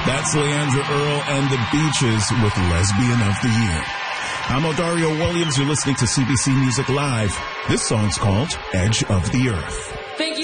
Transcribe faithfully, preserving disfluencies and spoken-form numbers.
That's Leandra Earl and the Beaches with Lesbian of the Year. I'm Odario Williams. You're listening to C B C Music Live. This song's called Edge of the Earth. Thank you